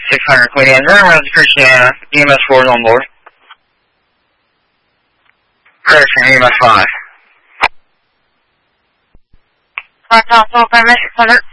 600 Queen Andrew, Christiana, EMS 4 is on board. Correction, EMS 5. Console 5 600.